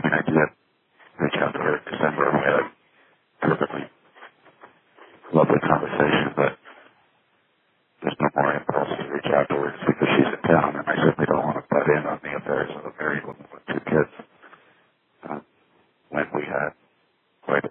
mean, I did reach out to her in December. We had a perfectly lovely conversation, but there's no more impulse to reach out to her because she's in town, and I certainly don't want to butt in on the affairs of a married woman with 2 kids.